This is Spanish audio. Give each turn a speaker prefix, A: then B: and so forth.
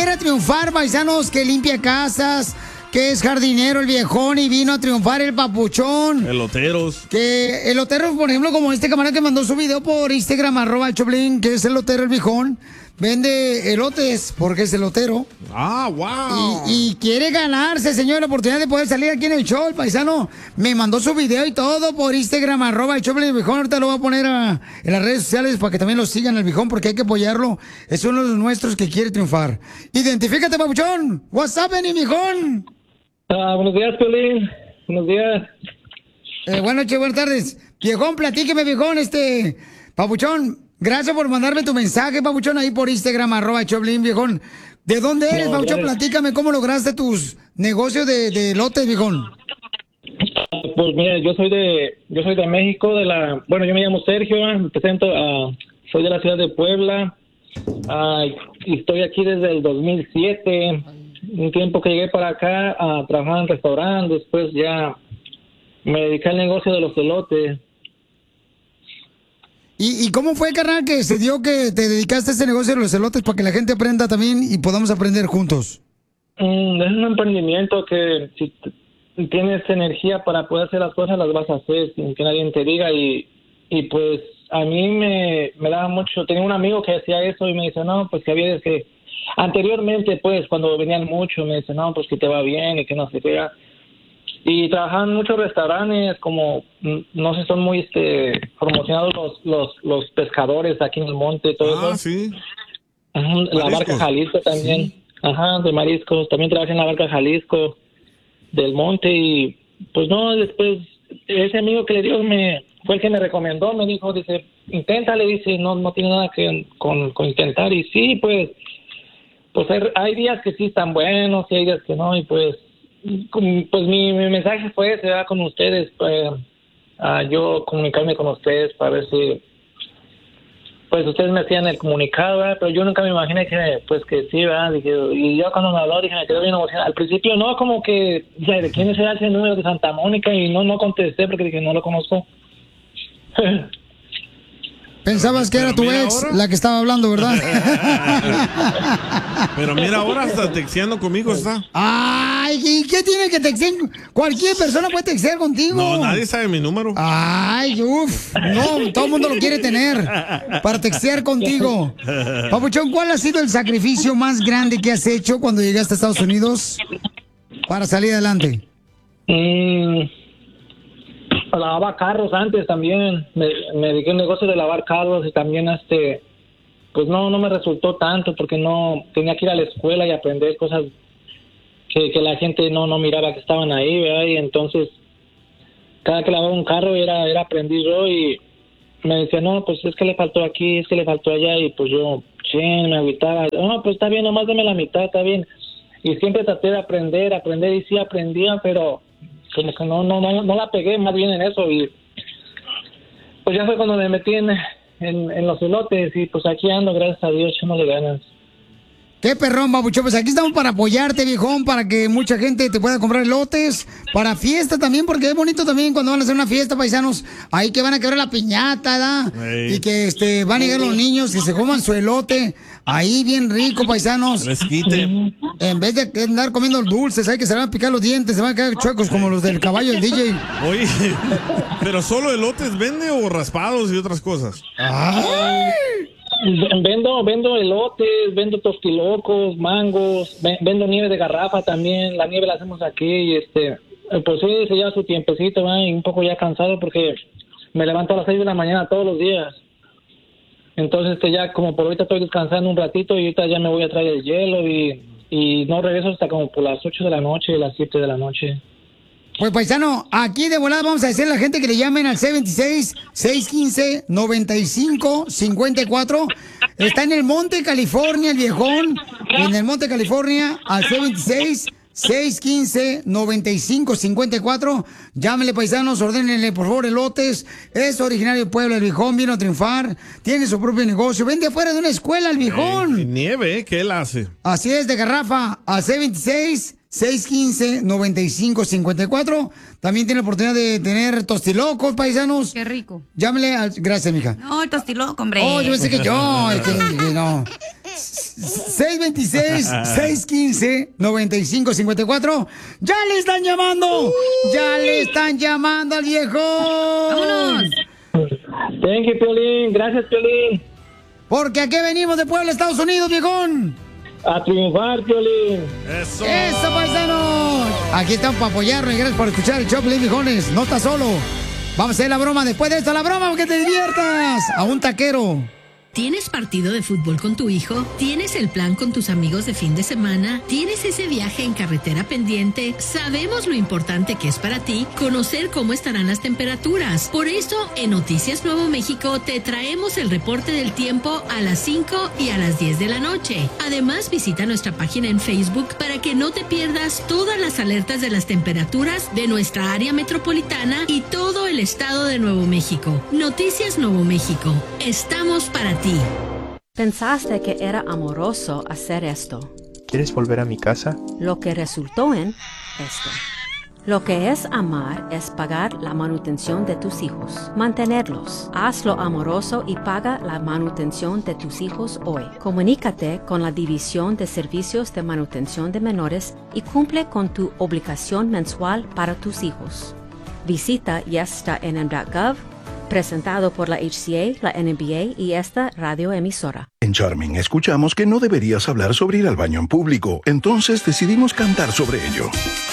A: viene a triunfar, paisanos, que limpia casas, que es jardinero el viejón y vino a triunfar el papuchón.
B: Eloteros.
A: Que eloteros, por ejemplo, como este camarada que mandó su video por Instagram, @Choplin, que es elotero el viejón. Vende elotes porque es elotero.
B: Ah, wow.
A: Y quiere ganarse, señor, la oportunidad de poder salir aquí en el show. El paisano me mandó su video y todo por Instagram, @Choplin el viejón. Ahorita lo voy a poner en las redes sociales para que también lo sigan el viejón, porque hay que apoyarlo. Es uno de los nuestros que quiere triunfar. Identifícate, papuchón. What's happening, viejón?
C: Buenos días, Piolín. Buenos días.
A: Buenas noches, buenas tardes. Viejón, platíqueme, viejón, papuchón. Gracias por mandarme tu mensaje, papuchón, ahí por Instagram, @Choplin, viejón. ¿De dónde eres, papuchón? Platícame cómo lograste tus negocios de lotes, viejón.
C: Pues mira, yo soy de México, bueno, yo me llamo Sergio, me presento, soy de la ciudad de Puebla, y estoy aquí desde el 2007, un tiempo que llegué para acá a trabajar en restaurante, después ya me dediqué al negocio de los elotes.
A: ¿Y cómo fue, carnal, que se dio que te dedicaste a este negocio de los elotes para que la gente aprenda también y podamos aprender juntos?
C: Es un emprendimiento que si tienes energía para poder hacer las cosas, las vas a hacer sin que nadie te diga y pues a mí me daba mucho. Tenía un amigo que hacía eso y me dice, no, pues que había que anteriormente, pues cuando venían mucho, me dice, no, pues que te va bien y que no se qué. Y trabajaban en muchos restaurantes, como, no sé, son muy promocionados los pescadores aquí en el monte, todo eso.
B: Sí.
C: La barca Jalisco también. Sí. De mariscos. También trabajé en la barca Jalisco del monte y, pues no, después, ese amigo que le dio fue el que me recomendó, me dijo, dice, inténtale, dice, no tiene nada que con intentar. Y sí, pues hay días que sí están buenos y hay días que no, y pues mi mensaje fue ese, con ustedes, yo comunicarme con ustedes para ver si pues ustedes me hacían el comunicado, ¿verdad? Pero yo nunca me imaginé que sí, ¿verdad? Dije, y yo cuando me habló dije, me quedé bien emocionado. Al principio no, como que, ¿de quién será ese número de Santa Mónica? Y no contesté porque dije, no lo conozco.
A: Pensabas que era tu ex ahora la que estaba hablando, ¿verdad?
B: Pero mira, ahora hasta texteando conmigo está.
A: Ay, ¿y qué tiene que textear? Cualquier persona puede textear contigo.
B: No, nadie sabe mi número.
A: Ay, no, todo el mundo lo quiere tener para textear contigo. Papuchón, ¿cuál ha sido el sacrificio más grande que has hecho cuando llegaste a Estados Unidos para salir adelante?
C: Lavaba carros antes también, me dediqué al negocio de lavar carros y también pues no me resultó tanto porque no tenía que ir a la escuela y aprender cosas que la gente no miraba que estaban ahí, ¿verdad? Y entonces cada que lavaba un carro era aprendí yo y me decía, no, pues es que le faltó aquí, es que le faltó allá y pues yo me agüitaba, no, pues está bien, nomás dame la mitad, está bien. Y siempre traté de aprender y sí aprendía, pero como que no la pegué más bien en eso y pues ya fue cuando me metí en los elotes y pues aquí ando, gracias a Dios, echándole ganas.
A: Qué perrón, babuchón. Pues aquí estamos para apoyarte, viejón, para que mucha gente te pueda comprar elotes, para fiesta también, porque es bonito también cuando van a hacer una fiesta, paisanos, ahí que van a quebrar la piñata, ¿da? Y que van a llegar los niños, que se coman su elote, ahí bien rico, paisanos.
B: Les quite.
A: En vez de andar comiendo dulces, hay que se van a picar los dientes, se van a quedar chuecos como los del caballo del DJ.
B: Oye, ¿pero solo elotes vende o raspados y otras cosas?
A: ¡Ay!
C: Vendo elotes, vendo tostilocos, mangos, vendo nieve de garrafa también. La nieve la hacemos aquí y pues sí, se lleva su tiempecito, ¿va? Y un poco ya cansado porque me levanto a las 6 de la mañana todos los días. Entonces ya como por ahorita estoy descansando un ratito y ahorita ya me voy a traer el hielo y no regreso hasta como por las 8 de la noche, las 7 de la noche.
A: Pues, paisano, aquí de volada vamos a decirle a la gente que le llamen al 626-615-9554. Está en el Monte, California, el viejón. En el Monte, California, al 626-615-9554. Llámenle, paisanos, ordénenle, por favor, elotes. Es originario de Puebla, el viejón, vino a triunfar. Tiene su propio negocio. Vende afuera de una escuela, el viejón.
B: Nieve, ¿qué él hace?
A: Así es, de garrafa, al 626-615-9554. También tiene la oportunidad de tener tostilocos, paisanos.
D: Qué rico.
A: Llámele. Gracias, mija.
D: No, el tostiloco, hombre.
A: Oh, yo pensé que yo. No. 626-615-9554. ¡Ya le están llamando! ¡Ya le están llamando al viejo!
D: ¡Vámonos!
C: Thank you, Piolín. Gracias, Piolín.
A: Porque aquí venimos de Puebla, Estados Unidos, viejón.
C: A triunfar, Piolín.
B: ¡Eso!
A: ¡Eso, paisanos! Aquí estamos para apoyarnos y gracias por escuchar el show, Piolín, viejones. No estás solo. Vamos a hacer la broma después de esto, la broma, porque te diviertas. A un taquero.
D: ¿Tienes partido de fútbol con tu hijo? ¿Tienes el plan con tus amigos de fin de semana? ¿Tienes ese viaje en carretera pendiente? Sabemos lo importante que es para ti conocer cómo estarán las temperaturas. Por eso, en Noticias Nuevo México te traemos el reporte del tiempo a las 5 y a las 10 de la noche. Además, visita nuestra página en Facebook para que no te pierdas todas las alertas de las temperaturas de nuestra área metropolitana y todo el estado de Nuevo México. Noticias Nuevo México. Estamos para ti.
E: Pensaste que era amoroso hacer esto.
F: ¿Quieres volver a mi casa?
E: Lo que resultó en esto. Lo que es amar es pagar la manutención de tus hijos, mantenerlos. Hazlo amoroso y paga la manutención de tus hijos hoy. Comunícate con la División de Servicios de Manutención de Menores y cumple con tu obligación mensual para tus hijos. Visita YesStaIn.gov, presentado por la HCA, la NBA y esta radioemisora.
G: En Charming escuchamos que no deberías hablar sobre ir al baño en público, entonces decidimos cantar sobre ello.